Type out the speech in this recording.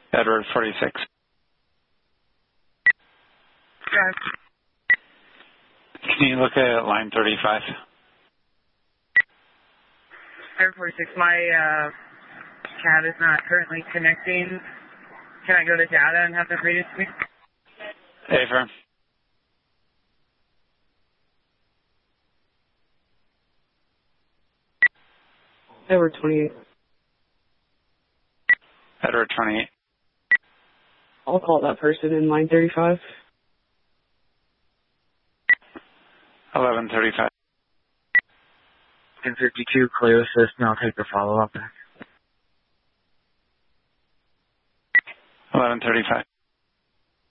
Edward 46. Yes. Can you look at line 35? Edward 46, my CAD is not currently connecting. Can I go to data and have them read it to me? Affirm. Edward 28. Edward 28. I'll call that person in line 35. 1135. 1052, Cleo Assist, and I'll take the follow-up back. 1135.